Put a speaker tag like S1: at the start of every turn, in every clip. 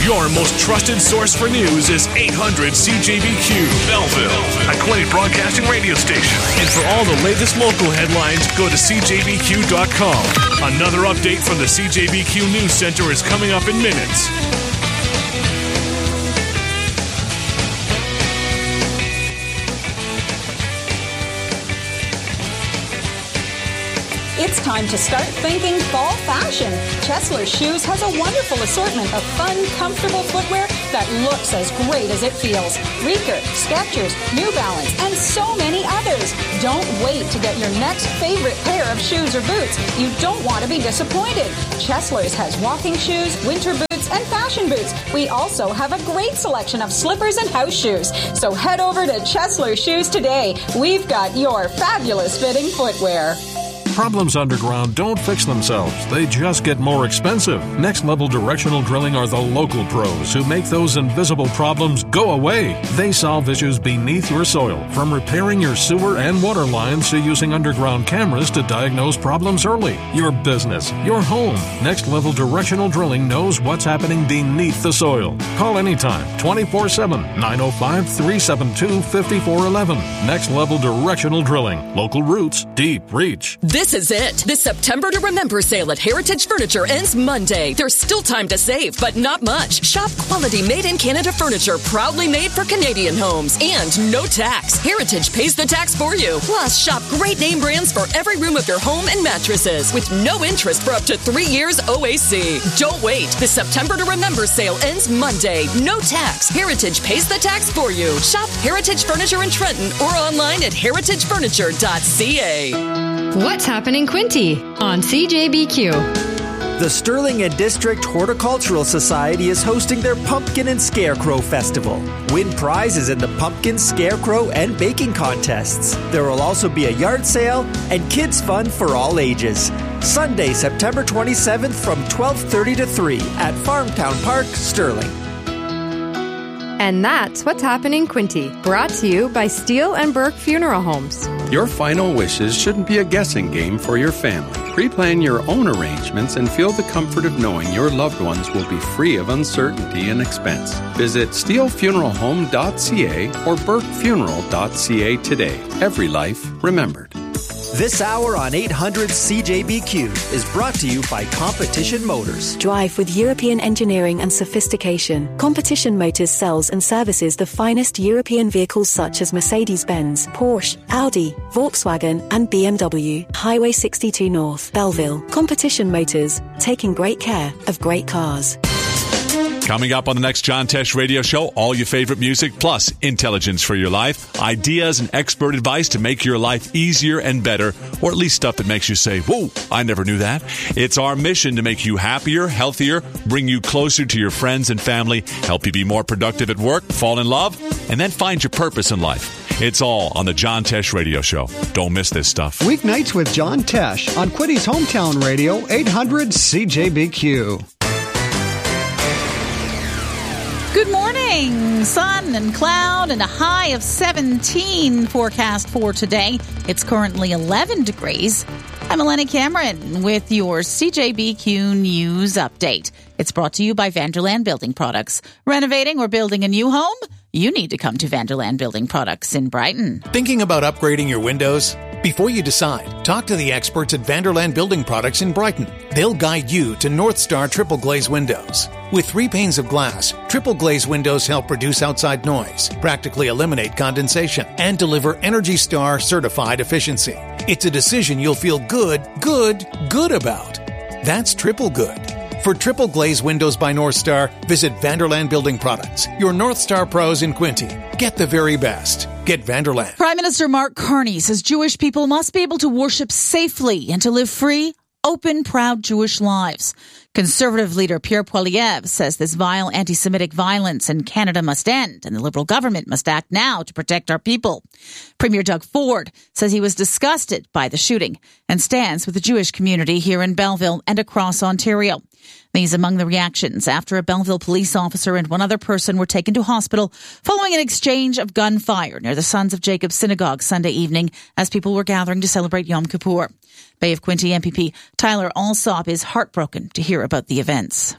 S1: Your most trusted source for news is 800 CJBQ, Belleville, a Quinte Broadcasting radio station. And for all the latest local headlines, go to CJBQ.com. Another update from the CJBQ News Center is coming up in minutes.
S2: It's time to start thinking fall fashion. Chesler Shoes has a wonderful assortment of fun, comfortable footwear that looks as great as it feels. Reeker, Skechers, New Balance, and so many others. Don't wait to get your next favorite pair of shoes or boots. You don't want to be disappointed. Chesler's has walking shoes, winter boots, and fashion boots. We also have a great selection of slippers and house shoes. So head over to Chesler Shoes today. We've got your fabulous fitting footwear.
S3: Problems underground don't fix themselves. They just get more expensive. Next Level Directional Drilling are the local pros who make those invisible problems go away. They solve issues beneath your soil, from repairing your sewer and water lines to using underground cameras to diagnose problems early. Your business, your home. Next Level Directional Drilling knows what's happening beneath the soil. Call anytime, 24/7, 905-372-5411. Next Level Directional Drilling. Local roots, deep reach.
S4: This is it. The September to Remember sale at Heritage Furniture ends Monday. There's still time to save, but not much. Shop quality made-in-Canada furniture, proudly made for Canadian homes. And no tax. Heritage pays the tax for you. Plus, shop great name brands for every room of your home and mattresses with no interest for up to 3 years OAC. Don't wait. The September to Remember sale ends Monday. No tax. Heritage pays the tax for you. Shop Heritage Furniture in Trenton or online at heritagefurniture.ca.
S5: What's happening, Quinte? On CJBQ.
S6: The Sterling and District Horticultural Society is hosting their Pumpkin and Scarecrow Festival. Win prizes in the pumpkin, scarecrow, and baking contests. There will also be a yard sale and kids fun for all ages. Sunday, September 27th from 12:30 to 3 at Farmtown Park, Sterling.
S5: And that's What's Happening, Quinte. Brought to you by Steele and Burke Funeral Homes.
S7: Your final wishes shouldn't be a guessing game for your family. Pre-plan your own arrangements and feel the comfort of knowing your loved ones will be free of uncertainty and expense. Visit steelefuneralhome.ca or burkefuneral.ca today. Every life remembered.
S6: This hour on 800 CJBQ is brought to you by Competition Motors.
S8: Drive with European engineering and sophistication. Competition Motors sells and services the finest European vehicles such as Mercedes-Benz, Porsche, Audi, Volkswagen and BMW. Highway 62 North, Belleville. Competition Motors, taking great care of great cars.
S9: Coming up on the next John Tesh radio show, all your favorite music, plus intelligence for your life, ideas and expert advice to make your life easier and better, or at least stuff that makes you say, whoa, I never knew that. It's our mission to make you happier, healthier, bring you closer to your friends and family, help you be more productive at work, fall in love, and then find your purpose in life. It's all on the John Tesh radio show. Don't miss this stuff.
S10: Weeknights with John Tesh on Quinte's Hometown Radio, 800 CJBQ.
S11: Good morning. Sun and cloud and a high of 17 forecast for today. It's currently 11 degrees. I'm Eleni Cameron with your CJBQ News Update. It's brought to you by Vanderland Building Products. Renovating or building a new home? You need to come to Vanderland Building Products in Brighton.
S12: Thinking about upgrading your windows? Before you decide, talk to the experts at Vanderland Building Products in Brighton. They'll guide you to North Star Triple Glaze Windows. With 3 panes of glass, Triple Glaze windows help reduce outside noise, practically eliminate condensation, and deliver Energy Star certified efficiency. It's a decision you'll feel good about. That's triple good. For Triple Glaze Windows by North Star, visit Vanderland Building Products, your North Star pros in Quinte. Get the very best. Get Vanderland.
S11: Prime Minister Mark Carney says Jewish people must be able to worship safely and to live free, open, proud Jewish lives. Conservative leader Pierre Poilievre says this vile anti-Semitic violence in Canada must end and the Liberal government must act now to protect our people. Premier Doug Ford says he was disgusted by the shooting and stands with the Jewish community here in Belleville and across Ontario. These among the reactions after a Belleville police officer and one other person were taken to hospital following an exchange of gunfire near the Sons of Jacob Synagogue Sunday evening as people were gathering to celebrate Yom Kippur. Bay of Quinte MPP Tyler Alsop is heartbroken to hear about the events.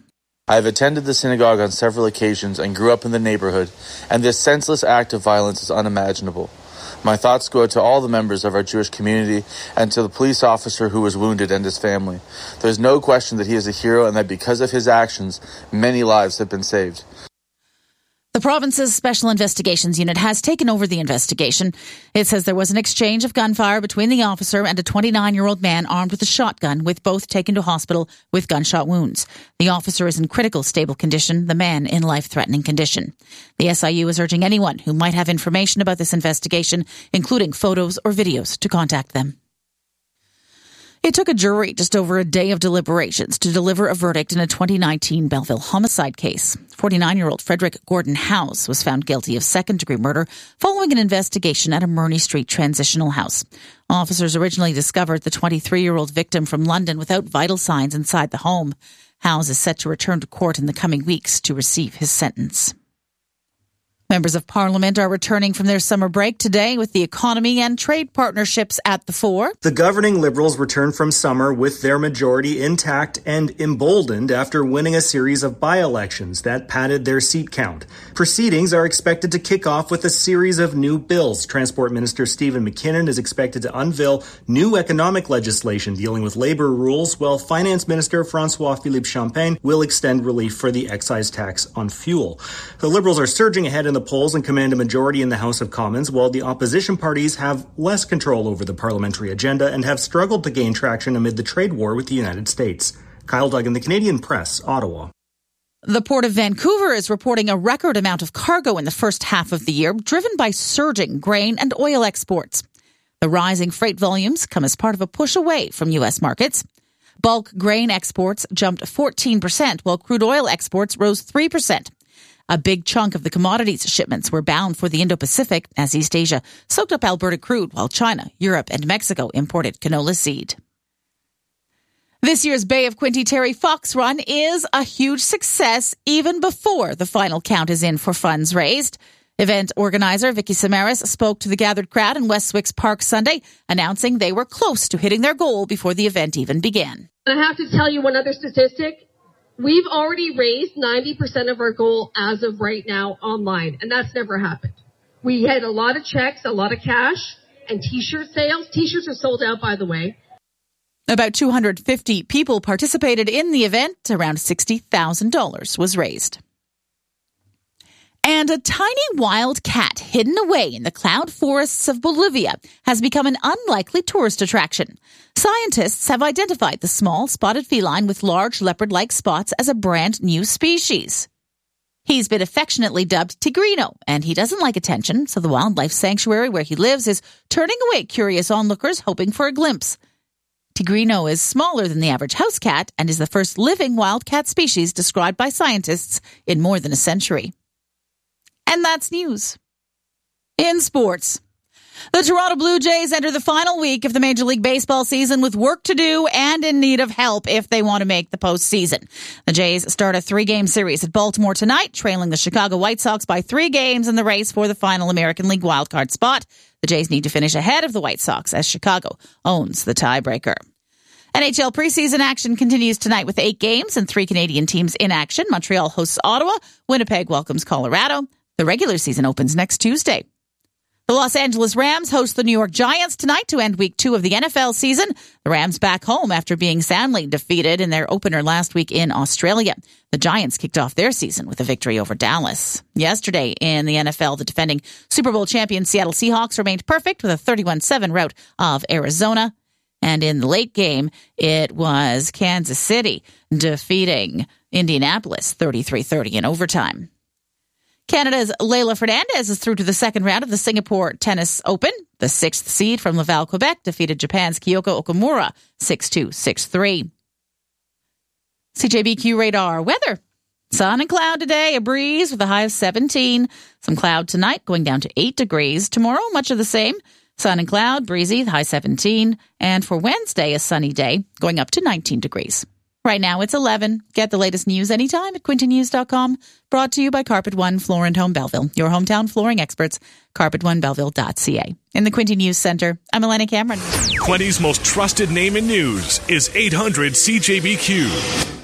S13: I have attended the synagogue on several occasions and grew up in the neighborhood, and this senseless act of violence is unimaginable. My thoughts go out to all the members of our Jewish community and to the police officer who was wounded and his family. There's no question that he is a hero and that because of his actions, many lives have been saved.
S11: The province's Special Investigations Unit has taken over the investigation. It says there was an exchange of gunfire between the officer and a 29-year-old man armed with a shotgun, with both taken to hospital with gunshot wounds. The officer is in critical stable condition, the man in life-threatening condition. The SIU is urging anyone who might have information about this investigation, including photos or videos, to contact them. It took a jury just over a day of deliberations to deliver a verdict in a 2019 Belleville homicide case. 49-year-old Frederick Gordon House was found guilty of second-degree murder following an investigation at a Murney Street transitional house. Officers originally discovered the 23-year-old victim from London without vital signs inside the home. House is set to return to court in the coming weeks to receive his sentence. Members of Parliament are returning from their summer break today with the economy and trade partnerships at the fore.
S14: The governing Liberals return from summer with their majority intact and emboldened after winning a series of by-elections that padded their seat count. Proceedings are expected to kick off with a series of new bills. Transport Minister Stephen McKinnon is expected to unveil new economic legislation dealing with labour rules, while Finance Minister François-Philippe Champagne will extend relief for the excise tax on fuel. The Liberals are surging ahead in the polls and command a majority in the House of Commons, while the opposition parties have less control over the parliamentary agenda and have struggled to gain traction amid the trade war with the United States. Kyle Duggan, The Canadian Press, Ottawa.
S11: The Port of Vancouver is reporting a record amount of cargo in the first half of the year, driven by surging grain and oil exports. The rising freight volumes come as part of a push away from U.S. markets. Bulk grain exports jumped 14%, while crude oil exports rose 3%. A big chunk of the commodities shipments were bound for the Indo-Pacific as East Asia soaked up Alberta crude, while China, Europe, and Mexico imported canola seed. This year's Bay of Quinte Terry Fox Run is a huge success even before the final count is in for funds raised. Event organizer Vicky Samaras spoke to the gathered crowd in West Swicks Park Sunday, announcing they were close to hitting their goal before the event even began.
S15: I have to tell you one other statistic. We've already raised 90% of our goal as of right now online, and that's never happened. We had a lot of checks, a lot of cash, and T-shirt sales. T-shirts are sold out, by the way.
S11: About 250 people participated in the event. Around $60,000 was raised. And a tiny wild cat hidden away in the cloud forests of Bolivia has become an unlikely tourist attraction. Scientists have identified the small spotted feline with large leopard-like spots as a brand new species. He's been affectionately dubbed Tigrino, and he doesn't like attention, so the wildlife sanctuary where he lives is turning away curious onlookers hoping for a glimpse. Tigrino is smaller than the average house cat and is the first living wild cat species described by scientists in more than a century. And that's news. In sports, the Toronto Blue Jays enter the final week of the Major League Baseball season with work to do and in need of help if they want to make the postseason. The Jays start a 3-game series at Baltimore tonight, trailing the Chicago White Sox by 3 games in the race for the final American League wildcard spot. The Jays need to finish ahead of the White Sox as Chicago owns the tiebreaker. NHL preseason action continues tonight with 8 games and 3 Canadian teams in action. Montreal hosts Ottawa. Winnipeg welcomes Colorado. The regular season opens next Tuesday. The Los Angeles Rams host the New York Giants tonight to end week 2 of the NFL season. The Rams back home after being soundly defeated in their opener last week in Australia. The Giants kicked off their season with a victory over Dallas. Yesterday in the NFL, the defending Super Bowl champion Seattle Seahawks remained perfect with a 31-7 rout of Arizona. And in the late game, it was Kansas City defeating Indianapolis 33-30 in overtime. Canada's Layla Fernandez is through to the second round of the Singapore Tennis Open. The 6th seed from Laval, Quebec, defeated Japan's Kyoko Okamura 6-2, 6-3. CJBQ radar weather. Sun and cloud today, a breeze with a high of 17. Some cloud tonight, going down to 8 degrees. Tomorrow, much of the same. Sun and cloud, breezy, high 17. And for Wednesday, a sunny day, going up to 19 degrees. Right now, it's 11. Get the latest news anytime at quintenews.com. Brought to you by Carpet One Floor and Home Belleville, your hometown flooring experts, carpetoneBelleville.ca. In the Quinte News Center, I'm Elena Cameron.
S1: Quinte's most trusted name in news is 800 CJBQ.